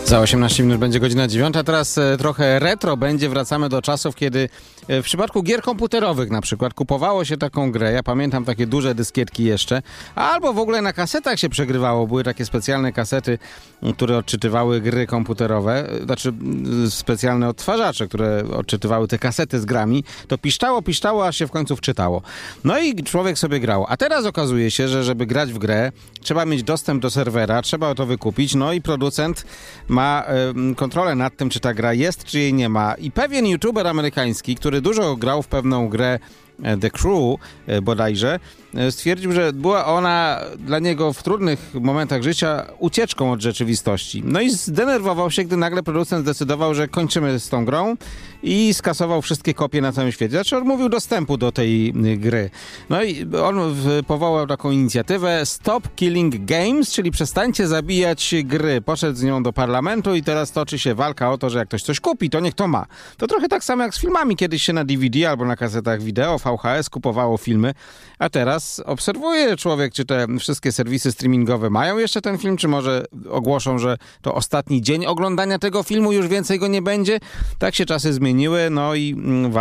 Za 18 minut będzie godzina 9, a teraz trochę retro będzie. Wracamy do czasów, kiedy w przypadku gier komputerowych na przykład kupowało się taką grę, ja pamiętam takie duże dyskietki jeszcze, albo w ogóle na kasetach się przegrywało. Były takie specjalne kasety, które odczytywały gry komputerowe, znaczy specjalne odtwarzacze, które odczytywały te kasety z grami. To piszczało, aż się w końcu wczytało. No i człowiek sobie grał. A teraz okazuje się, że żeby grać w grę, trzeba mieć dostęp do serwera, trzeba to wykupić, no i producent ma kontrolę nad tym, czy ta gra jest, czy jej nie ma. I pewien youtuber amerykański, który dużo grał w pewną grę The Crew bodajże, stwierdził, że była ona dla niego w trudnych momentach życia ucieczką od rzeczywistości. No i zdenerwował się, gdy nagle producent zdecydował, że kończymy z tą grą i skasował wszystkie kopie na całym świecie. Znaczy odmówił dostępu do tej gry. No i on powołał taką inicjatywę Stop Killing Games, czyli przestańcie zabijać gry. Poszedł z nią do parlamentu i teraz toczy się walka o to, że jak ktoś coś kupi, to niech to ma. To trochę tak samo jak z filmami. Kiedyś się na DVD albo na kasetach wideo, VHS kupowało filmy, a teraz obserwuje człowiek, czy te wszystkie serwisy streamingowe mają jeszcze ten film, czy może ogłoszą, że to ostatni dzień oglądania tego filmu, już więcej go nie będzie. Tak się czasy zmieniły, no i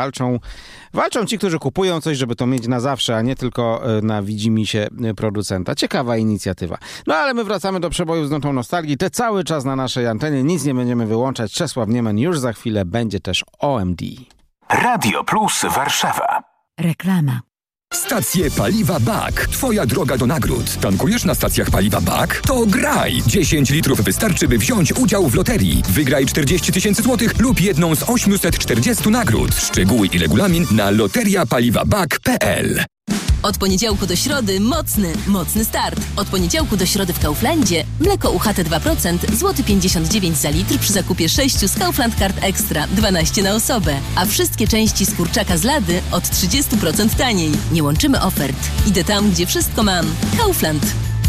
walczą ci, którzy kupują coś, żeby to mieć na zawsze, a nie tylko na widzimisię producenta. Ciekawa inicjatywa. No ale my wracamy do przebojów z notą nostalgii. Te cały czas na naszej antenie, nic nie będziemy wyłączać. Czesław Niemen już za chwilę, będzie też OMD. Radio Plus Warszawa. Reklama. Stacje Paliwa BAK. Twoja droga do nagród. Tankujesz na stacjach Paliwa BAK? To graj! 10 litrów wystarczy, by wziąć udział w loterii. Wygraj 40 000 złotych lub jedną z 840 nagród. Szczegóły i regulamin na loteriapaliwabak.pl. Od poniedziałku do środy mocny start. Od poniedziałku do środy w Kauflandzie mleko UHT 2% złoty 59 za litr przy zakupie 6 z Kaufland Card Extra 12 na osobę. A wszystkie części z kurczaka z lady od 30% taniej. Nie łączymy ofert. Idę tam, gdzie wszystko mam. Kaufland.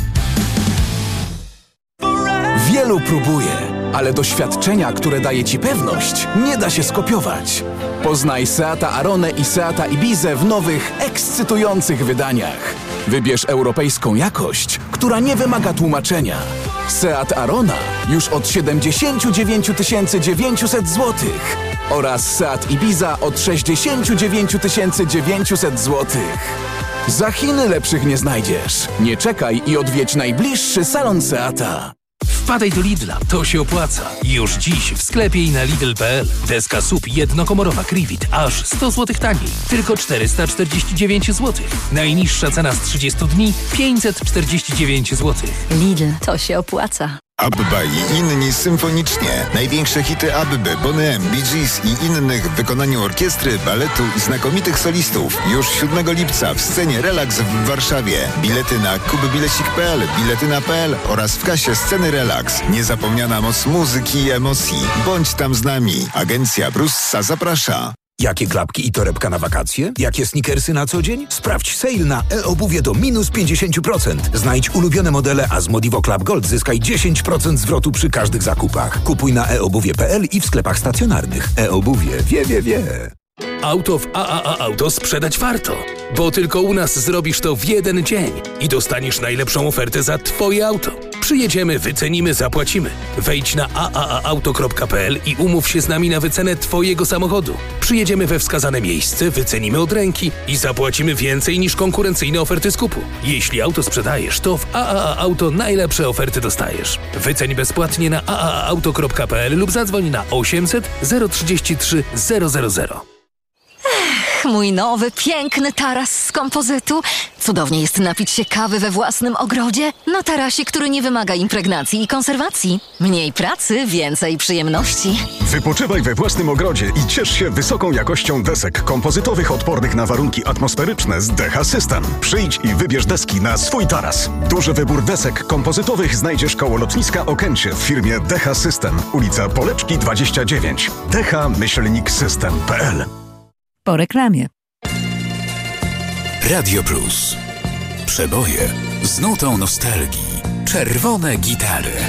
Wielu próbuje, ale doświadczenia, które daje Ci pewność, nie da się skopiować. Poznaj Seata Aronę i Seata Ibizę w nowych, ekscytujących wydaniach. Wybierz europejską jakość, która nie wymaga tłumaczenia. Seat Arona już od 79 900 zł oraz Seat Ibiza od 69 900 zł. Za Chiny lepszych nie znajdziesz. Nie czekaj i odwiedź najbliższy salon Seata. Wpadaj do Lidla, to się opłaca. Już dziś w sklepie i na Lidl.pl. Deska SUP jednokomorowa Krivit aż 100 zł taniej. Tylko 449 zł. Najniższa cena z 30 dni 549 zł. Lidl, to się opłaca. Abba i inni symfonicznie. Największe hity Abby, Boney M, Bee Gees i innych w wykonaniu orkiestry, baletu i znakomitych solistów. Już 7 lipca w scenie Relax w Warszawie. Bilety na kubybilecik.pl, biletyna.pl oraz w kasie sceny Relax. Niezapomniana moc muzyki i emocji. Bądź tam z nami. Agencja Brussa zaprasza. Jakie klapki i torebka na wakacje? Jakie sneakersy na co dzień? Sprawdź sale na e-obuwie do minus 50%. Znajdź ulubione modele, a z Modivo Club Gold zyskaj 10% zwrotu przy każdych zakupach. Kupuj na e-obuwie.pl i w sklepach stacjonarnych. E-obuwie wie. Auto w AAA Auto sprzedać warto, bo tylko u nas zrobisz to w jeden dzień i dostaniesz najlepszą ofertę za Twoje auto. Przyjedziemy, wycenimy, zapłacimy. Wejdź na aaauto.pl i umów się z nami na wycenę Twojego samochodu. Przyjedziemy we wskazane miejsce, wycenimy od ręki i zapłacimy więcej niż konkurencyjne oferty skupu. Jeśli auto sprzedajesz, to w AAA Auto najlepsze oferty dostajesz. Wyceń bezpłatnie na aaauto.pl lub zadzwoń na 800 033 000. Mój nowy, piękny taras z kompozytu. Cudownie jest napić się kawy we własnym ogrodzie. Na tarasie, który nie wymaga impregnacji i konserwacji. Mniej pracy, więcej przyjemności. Wypoczywaj we własnym ogrodzie i ciesz się wysoką jakością desek kompozytowych odpornych na warunki atmosferyczne z Decha System. Przyjdź i wybierz deski na swój taras. Duży wybór desek kompozytowych znajdziesz koło lotniska Okęcie w firmie Decha System. Ulica Poleczki 29. decha-system.pl. Po reklamie. Radio Plus. Przeboje z nutą nostalgii. Czerwone gitary.